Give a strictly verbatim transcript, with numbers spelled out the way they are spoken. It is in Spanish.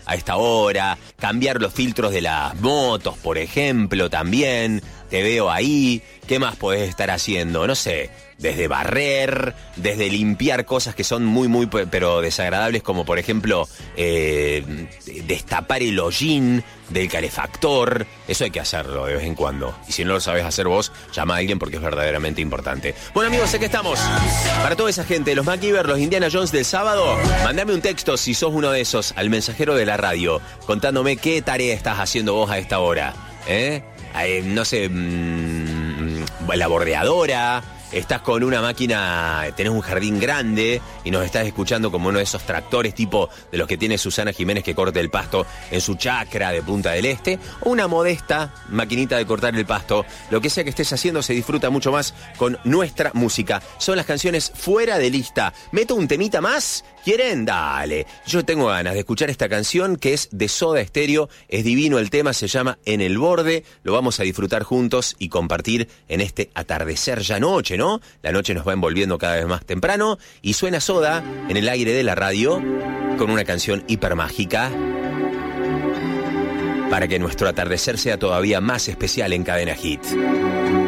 a esta hora, cambiar los filtros de las motos, por ejemplo, también. Te veo ahí. ¿Qué más podés estar haciendo? No sé, desde barrer, desde limpiar cosas que son muy, muy, pero desagradables, como por ejemplo, eh, destapar el hollín del calefactor. Eso hay que hacerlo de vez en cuando. Y si no lo sabés hacer vos, llama a alguien porque es verdaderamente importante. Bueno, amigos, sé que estamos. Para toda esa gente, los MacGyver, los Indiana Jones del sábado, mandame un texto si sos uno de esos al mensajero de la radio, contándome qué tarea estás haciendo vos a esta hora. ¿Eh? Eh, no sé, mmm, la bordeadora, estás con una máquina, tenés un jardín grande y nos estás escuchando como uno de esos tractores tipo de los que tiene Susana Jiménez que corta el pasto en su chacra de Punta del Este, o una modesta maquinita de cortar el pasto. Lo que sea que estés haciendo se disfruta mucho más con nuestra música. Son las canciones fuera de lista. ¿Meto un temita más? ¿Quieren? Dale. Yo tengo ganas de escuchar esta canción que es de Soda Stereo. Es divino el tema, se llama En el Borde. Lo vamos a disfrutar juntos y compartir en este atardecer ya noche, ¿no? La noche nos va envolviendo cada vez más temprano y suena Soda en el aire de la radio con una canción hipermágica para que nuestro atardecer sea todavía más especial en Cadena Hit.